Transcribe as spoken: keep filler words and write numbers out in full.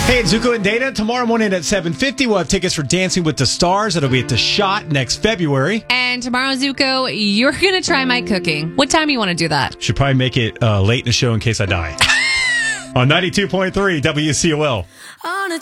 Hey, it's Zuko and Dana. Tomorrow morning at seven fifty, we'll have tickets for Dancing with the Stars. It'll be at the Shot next February. And tomorrow, Zuko, you're going to try my cooking. What time you want to do that? Should probably make it uh, late in the show in case I die. On ninety-two point three W C O L.